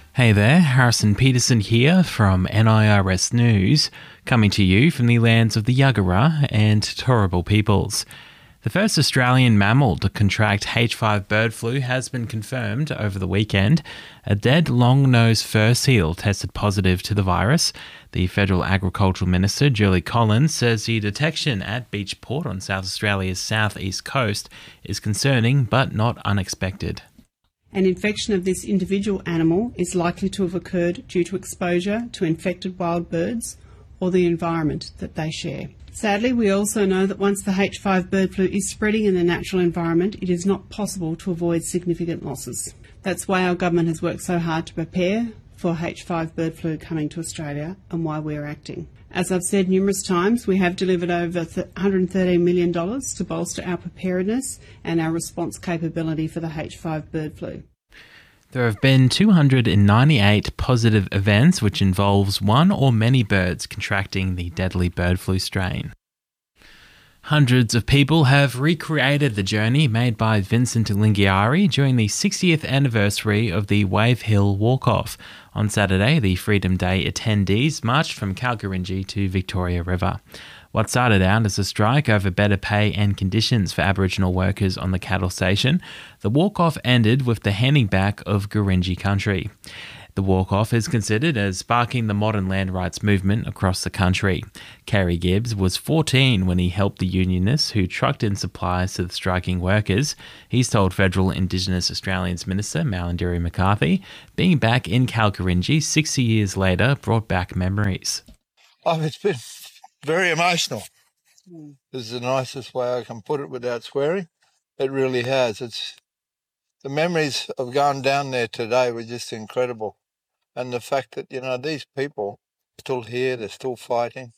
Hey there, Harrison Peterson here from NIRS News, coming to you from the lands of the Yagara and Turrbal peoples. The first Australian mammal to contract H5 bird flu has been confirmed over the weekend. A dead long-nosed fur seal tested positive to the virus. The Federal Agricultural Minister, Julie Collins, says the detection at Beach Port on South Australia's southeast coast is concerning but not unexpected. An infection of this individual animal is likely to have occurred due to exposure to infected wild birds or the environment that they share. Sadly, we also know that once the H5 bird flu is spreading in the natural environment, it is not possible to avoid significant losses. That's why our government has worked so hard to prepare for H5 bird flu coming to Australia and why we're acting. As I've said numerous times, we have delivered over $113 million to bolster our preparedness and our response capability for the H5 bird flu. There have been 298 positive events which involves one or many birds contracting the deadly bird flu strain. Hundreds of people have recreated the journey made by Vincent Lingiari during the 60th anniversary of the Wave Hill Walk-Off. On Saturday, the Freedom Day attendees marched from Kalkarindji to Victoria River. What started out as a strike over better pay and conditions for Aboriginal workers on the cattle station, the walk-off ended with the handing back of Gurindji country. The walk-off is considered as sparking the modern land rights movement across the country. Kerry Gibbs was 14 when he helped the unionists who trucked in supplies to the striking workers. He's told Federal Indigenous Australians Minister Malarndirri McCarthy, being back in Kalkarindji 60 years later brought back memories. It's been very emotional. This is the nicest way I can put it without swearing. It really has. The memories of going down there today were just incredible. And the fact that, these people are still here, they're still fighting.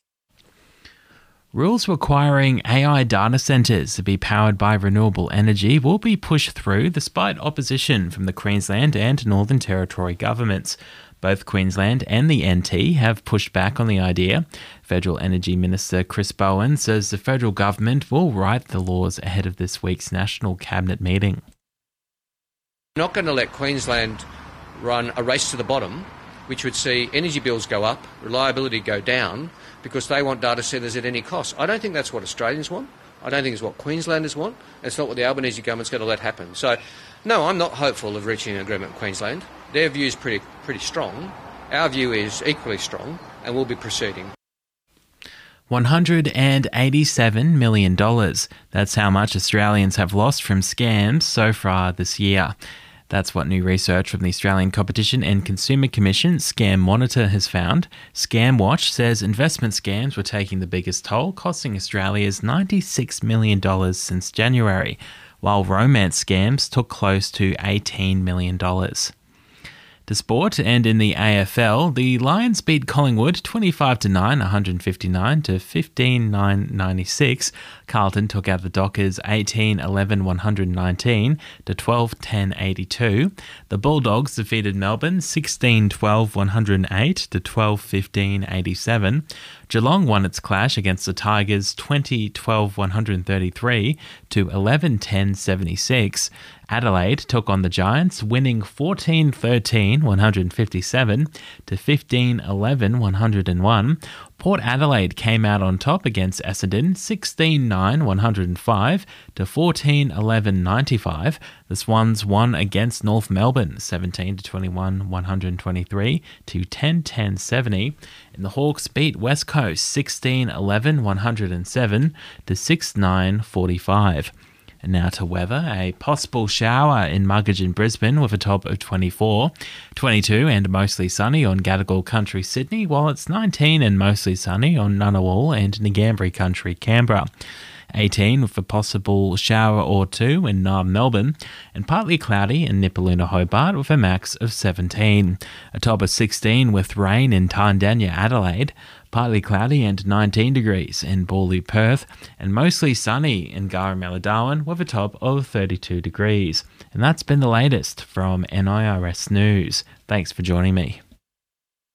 Rules requiring AI data centres to be powered by renewable energy will be pushed through despite opposition from the Queensland and Northern Territory governments. Both Queensland and the NT have pushed back on the idea. Federal Energy Minister Chris Bowen says the federal government will write the laws ahead of this week's National Cabinet meeting. We're not going to let Queensland run a race to the bottom, which would see energy bills go up, reliability go down, because they want data centres at any cost. I don't think that's what Australians want. I don't think it's what Queenslanders want. It's not what the Albanese government's going to let happen. So, no, I'm not hopeful of reaching an agreement with Queensland. Their view is pretty strong. Our view is equally strong, and we'll be proceeding. $187 million. That's how much Australians have lost from scams so far this year. That's what new research from the Australian Competition and Consumer Commission Scam Monitor has found. ScamWatch says investment scams were taking the biggest toll, costing Australia's $96 million since January, while romance scams took close to $18 million. To sport, and in the AFL, the Lions beat Collingwood 25-9, 159 to 15-9-96. Carlton took out the Dockers 18-11, 119 to 12-10, 82. The Bulldogs defeated Melbourne 16-12, 108 to 12-15, 87. Geelong won its clash against the Tigers 20-12, 133 to 11-10, 76. Adelaide took on the Giants, winning 14-13, 157 to 15-11, 101. Port Adelaide came out on top against Essendon, 16-9, 105 to 14-11, 95. The Swans won against North Melbourne, 17-21, 123 to 10-10, 70. And the Hawks beat West Coast, 16-11, 107 to 6-9, 45. And now to weather. A possible shower in Muggage in Brisbane with a top of 24, 22 and mostly sunny on Gadigal Country, Sydney, while it's 19 and mostly sunny on Ngunnawal and Ngambri Country, Canberra. 18 with a possible shower or two in Naarm, Melbourne, and partly cloudy in Nipaluna, Hobart with a max of 17. A top of 16 with rain in Tandanya, Adelaide, partly cloudy and 19 degrees in Bawley, Perth, and mostly sunny in Garimella, Darwin with a top of 32 degrees. And that's been the latest from NIRS News. Thanks for joining me.